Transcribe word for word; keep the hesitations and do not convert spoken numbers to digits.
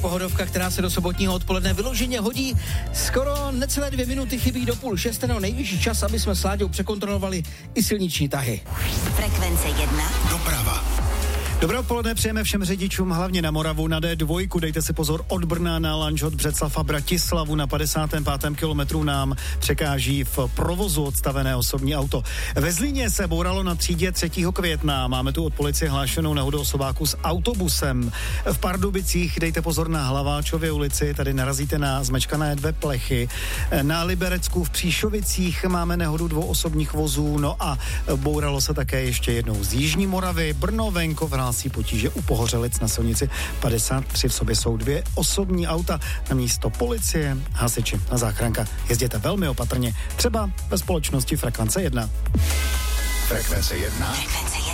Pohodovka, která se do sobotního odpoledne vyloženě hodí. Skoro necelé dvě minuty chybí do půl šestého. Nejvyšší čas, aby jsme s Láďou překontrolovali i silniční tahy. Frekvence jedna. Doprava. Dobré odpoledne přejeme všem řidičům, hlavně na Moravu na D dva. Dejte si pozor od Brna na Lanž, od Břeclav a Bratislavu. Na padesátém pátém kilometru nám překáží v provozu odstavené osobní auto. Ve Zlíně se bouralo na třídě třetího května. Máme tu od policie hlášenou nehodu osobáku s autobusem. V Pardubicích dejte pozor na Hlaváčově ulici, tady narazíte na zmečkané dvě plechy. Na Liberecku v Příšovicích máme nehodu dvou osobních vozů, no a bouralo se také ještě jednou z Jižní Moravy. Brno Venkov hlásí potíže u Pohořelic na silnici padesát tři. V sobě jsou dvě osobní auta. Na místo policie, hasiči a záchranka. Jezděte velmi opatrně, třeba ve společnosti Frekvence jedna. Frekvence jedna. Frekvence